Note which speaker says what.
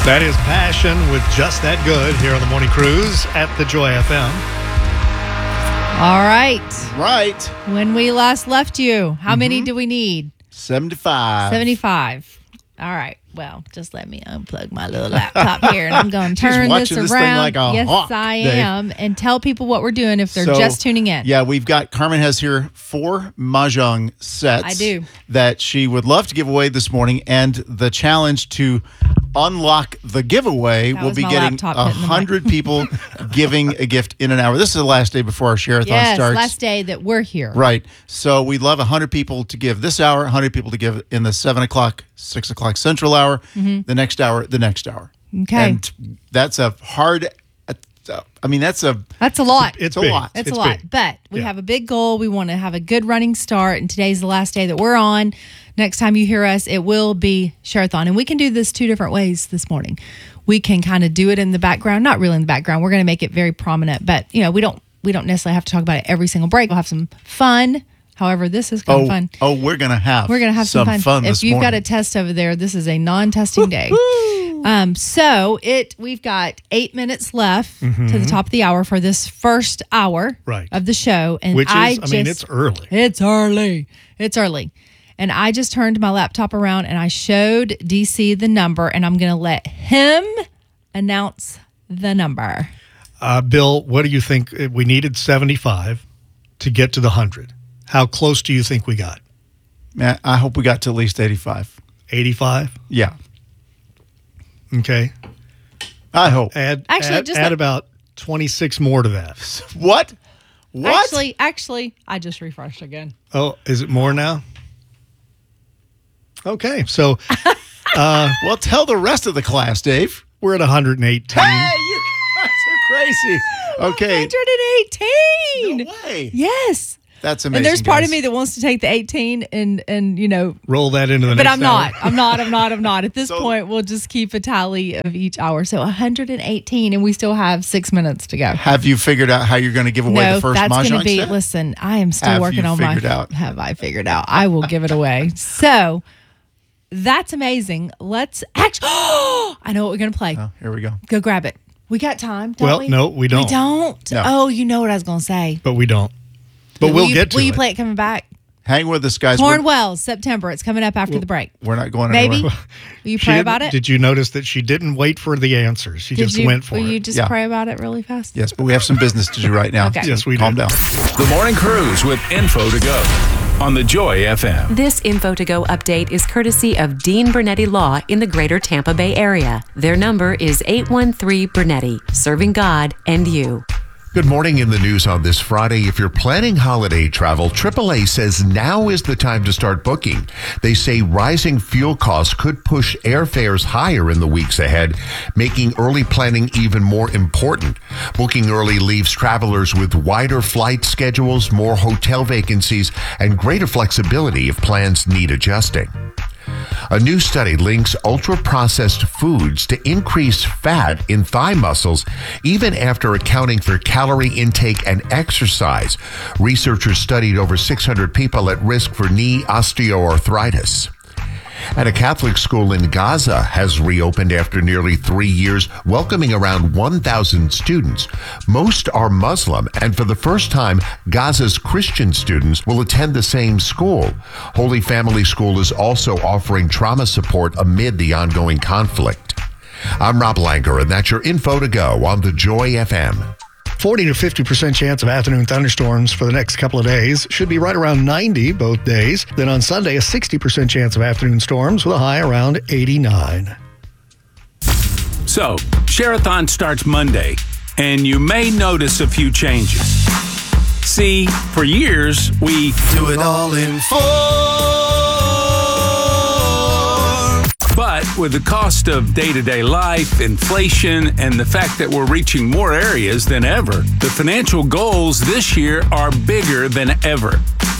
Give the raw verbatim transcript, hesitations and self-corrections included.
Speaker 1: That is Passion with Just That Good here on the Morning Cruise at the Joy F M.
Speaker 2: All right.
Speaker 3: Right.
Speaker 2: When we last left you, how mm-hmm. many do we need?
Speaker 3: seventy-five.
Speaker 2: seventy-five. All right. Well, just let me unplug my little laptop here, and I'm going to turn this
Speaker 3: this
Speaker 2: around.
Speaker 3: Like a
Speaker 2: yes,
Speaker 3: hawk,
Speaker 2: I
Speaker 3: Dave.
Speaker 2: am. And tell people what we're doing if they're
Speaker 3: so,
Speaker 2: just tuning in.
Speaker 3: Yeah, we've got, Carmen has here four Mahjong sets.
Speaker 2: I do.
Speaker 3: That she would love to give away this morning. And the challenge to unlock the giveaway
Speaker 2: That
Speaker 3: will
Speaker 2: was
Speaker 3: be
Speaker 2: my
Speaker 3: getting
Speaker 2: laptop
Speaker 3: one
Speaker 2: hitting the
Speaker 3: hundred people giving a gift in an hour. This is the last day before our share-a-thon
Speaker 2: yes,
Speaker 3: starts.
Speaker 2: last day that we're here.
Speaker 3: Right. So we'd love one hundred people to give this hour, one hundred people to give in the seven o'clock, six o'clock Central hour, mm-hmm. the next hour, the next hour.
Speaker 2: Okay.
Speaker 3: And that's a hard, I mean, that's a...
Speaker 2: That's a lot.
Speaker 1: It's, it's
Speaker 3: a
Speaker 1: big.
Speaker 3: lot.
Speaker 2: It's,
Speaker 1: it's
Speaker 2: a lot.
Speaker 1: big.
Speaker 2: But we
Speaker 1: yeah.
Speaker 2: have a big goal. We want to have a good running start, and today's the last day that we're on. Next time you hear us, it will be Share-a-thon. And we can do this two different ways this morning. We can kind of do it in the background, not really in the background. We're going to make it very prominent, but you know, we don't we don't necessarily have to talk about it every single break. We'll have some fun. However, this is kind
Speaker 3: oh,
Speaker 2: of fun.
Speaker 3: Oh, we're going to have
Speaker 2: We're going to have
Speaker 3: some,
Speaker 2: some fun.
Speaker 3: fun
Speaker 2: if
Speaker 3: this
Speaker 2: you've
Speaker 3: morning.
Speaker 2: got a test over there, this is a non-testing day. um, so it we've got eight minutes left mm-hmm. to the top of the hour for this first hour
Speaker 1: right.
Speaker 2: of the show. And
Speaker 1: Which is,
Speaker 2: I,
Speaker 1: I
Speaker 2: just,
Speaker 1: mean, it's early.
Speaker 2: It's early. It's early. And I just turned my laptop around and I showed D C the number, and I'm going to let him announce the number.
Speaker 1: Uh, Bill, what do you think? We needed seventy-five to get to the one hundred. How close do you think we got?
Speaker 3: Man, I hope we got to at least eighty-five.
Speaker 1: eighty-five?
Speaker 3: Yeah.
Speaker 1: Okay.
Speaker 3: I hope.
Speaker 1: Add,
Speaker 2: Actually,
Speaker 1: add,
Speaker 2: just
Speaker 1: add
Speaker 2: let-
Speaker 1: about twenty-six more to that.
Speaker 3: What? What?
Speaker 2: Actually, actually, I just refreshed again.
Speaker 1: Oh, is it more now? Okay, so uh,
Speaker 3: well, tell the rest of the class, Dave.
Speaker 1: We're at one hundred eighteen.
Speaker 3: Hey, you guys are crazy. Okay.
Speaker 2: one hundred eighteen.
Speaker 3: No way.
Speaker 2: Yes.
Speaker 3: That's amazing.
Speaker 2: And there's part
Speaker 3: guys.
Speaker 2: of me that wants to take the eighteen and, and you know.
Speaker 1: Roll that into the
Speaker 2: but
Speaker 1: next
Speaker 2: I'm not.
Speaker 1: hour.
Speaker 2: I'm not. I'm not. I'm not. At this
Speaker 3: So-
Speaker 2: point, we'll just keep a tally of each hour. So one hundred eighteen, and we still have six minutes to go.
Speaker 3: Have you figured out how you're going to give away
Speaker 2: no,
Speaker 3: the first
Speaker 2: that's going to
Speaker 3: Mahjong
Speaker 2: be,
Speaker 3: set?
Speaker 2: listen, I am still
Speaker 3: Have
Speaker 2: working
Speaker 3: you
Speaker 2: on my.
Speaker 3: figured out?
Speaker 2: Have I figured out? I will give it away. So that's amazing. Let's actually. Oh, I know what we're going to play.
Speaker 3: Oh, here we go.
Speaker 2: Go grab it. We got time, don't
Speaker 1: Well,
Speaker 2: we?
Speaker 1: no, we don't.
Speaker 2: We don't?
Speaker 3: No.
Speaker 2: Oh, you know what I was going to say.
Speaker 1: But we don't. But
Speaker 2: Will
Speaker 1: we'll
Speaker 2: you,
Speaker 1: get to
Speaker 2: Will
Speaker 1: it.
Speaker 2: you play it coming back?
Speaker 3: Hang with us, guys. We're,
Speaker 2: Cornwell, September. It's coming up after the break.
Speaker 3: we're not going
Speaker 2: Maybe.
Speaker 3: anywhere.
Speaker 2: Will you
Speaker 1: She
Speaker 2: pray
Speaker 1: didn't-
Speaker 2: about it?
Speaker 1: Did you notice that she didn't wait for the answers? She
Speaker 2: Did
Speaker 1: just
Speaker 2: you,
Speaker 1: went for
Speaker 2: will
Speaker 1: it.
Speaker 2: you just
Speaker 3: Yeah.
Speaker 2: pray about it really fast?
Speaker 3: Yes, but we have some business to do right now.
Speaker 2: Okay.
Speaker 1: Yes, we
Speaker 3: Calm
Speaker 1: do.
Speaker 3: down.
Speaker 4: The Morning Cruise with Info to Go on the Joy F M.
Speaker 5: This Info to Go update is courtesy of Dean Brunetti Law in the greater Tampa Bay area. Their number is eight one three Brunetti, serving God and you.
Speaker 6: Good morning. In the news on this Friday, if you're planning holiday travel, triple A says now is the time to start booking. They say rising fuel costs could push airfares higher in the weeks ahead, making early planning even more important. Booking early leaves travelers with wider flight schedules, more hotel vacancies, and greater flexibility if plans need adjusting. A new study links ultra-processed foods to increased fat in thigh muscles, even after accounting for calorie intake and exercise. Researchers studied over six hundred people at risk for knee osteoarthritis. And a Catholic school in Gaza has reopened after nearly three years, welcoming around one thousand students. Most are Muslim, and for the first time, Gaza's Christian students will attend the same school. Holy Family School is also offering trauma support amid the ongoing conflict. I'm Rob Langer, and that's your Info to Go on the Joy F M.
Speaker 1: forty to fifty percent chance of afternoon thunderstorms for the next couple of days. Should be right around ninety both days. Then on Sunday, a sixty percent chance of afternoon storms with a high around eighty-nine.
Speaker 4: So, Share-a-thon starts Monday, and you may notice a few changes. See, for years, we
Speaker 3: Do it all in four.
Speaker 4: But with the cost of day-to-day life, inflation, and the fact that we're reaching more areas than ever, the financial goals this year are bigger than ever.